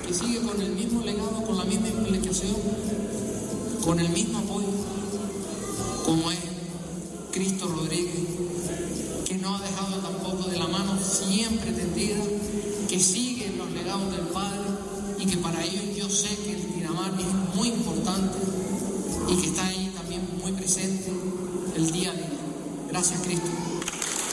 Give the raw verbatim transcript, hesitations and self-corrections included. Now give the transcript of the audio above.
que sigue con el mismo legado, con la misma implicación, con el mismo apoyo, como es Cristo Rodríguez, que no ha dejado tampoco de la mano siempre tendida, que sigue los legados del Padre y que para ellos yo sé que el Miramar es muy importante y que está ahí también muy presente el día a día. Gracias, Cristo.